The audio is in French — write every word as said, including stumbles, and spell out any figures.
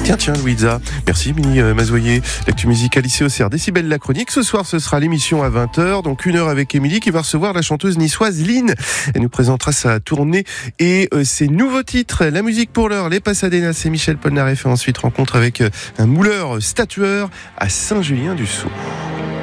Tiens, tiens, Louisa. Merci, Mini euh, Mazoyer. L'actu musicale ici au C R. Décibel la chronique. Ce soir, ce sera l'émission à vingt heures. Donc, une heure avec Émilie qui va recevoir la chanteuse niçoise Lynn. Elle nous présentera sa tournée et euh, ses nouveaux titres. La musique pour l'heure, les Pasadenas, c'est Michel Polnareff. Et ensuite, rencontre avec euh, un mouleur statueur à Saint-Julien-du-Sault.